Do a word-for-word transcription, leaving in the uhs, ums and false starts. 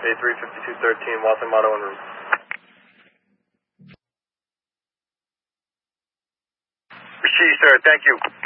A three fifty-two thirteen, Watson Motto en route. Receive, sir. Thank you.